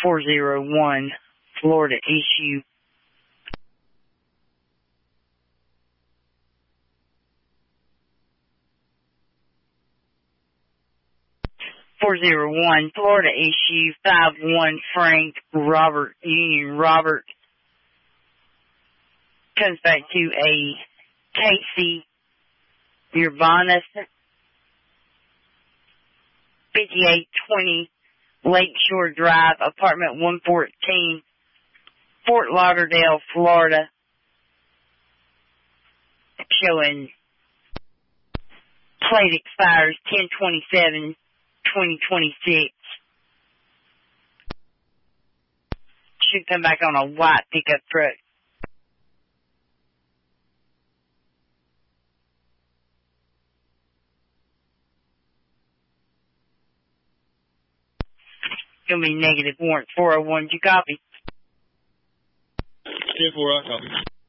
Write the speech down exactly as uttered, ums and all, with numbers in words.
four zero one, Florida issue. four zero one, Florida issue, five one, Frank Robert, Union Robert. Comes back to a Casey Urbanus, fifty-eight twenty Lakeshore Drive, apartment one fourteen, Fort Lauderdale, Florida. Showing plate expires ten twenty-seven twenty twenty-six. Should come back on a white pickup truck. Gonna be negative warrant four oh one. Did you copy? ten four, I copy.